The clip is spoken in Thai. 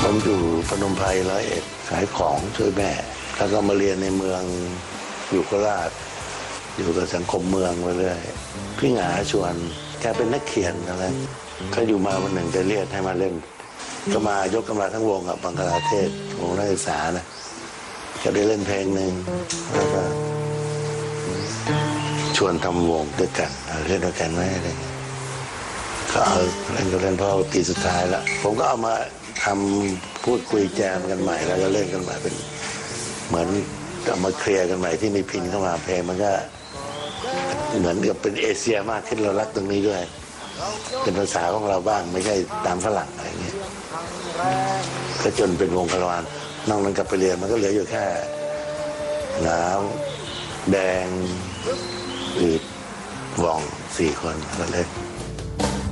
ผมอยู่พนมไพร101ขายของช่วยแม่แล้วก็มาเรียนในเมืองอยู่โคราชอยู่กับสังคมเมืองไปเรื่อยพี่หงาชวนแกเป็นนักเขียนอะไรก็อยู่มาวันหนึ่งจะเรียกให้มาเล่นก็มายกกันมาทั้งวงกับบังคลาเทศวงนักศึกษานะก็ได้เล่นเพลงหนึ่งแล้วก็ชวนทำวงด้วยกันเล่นด้วยกันไหมอะไรก็เอาเล่นก็เล่นเพราะปีสุดท้ายแล้วผมก็เอามาทำพูดคุยแจมกันใหม่แล้วก็เล่นกันใหม่เป็นเหมือนเอามาเคลียร์กันใหม่ที่มีพินเข้ามาเพลงมันก็เหมือนกับเป็นเอเชียมากขึ้นเรารักตรงนี้ด้วยเป็นภาษาของเราบ้างไม่ใช่ตามฝรั่งอะไรอย่างเงี้ยก็จนเป็นวงคารวานนอกนั้นกลับไปเรียนมันก็เหลืออยู่แค่น้ำแดงอืดว่อง4 คนก็เล่น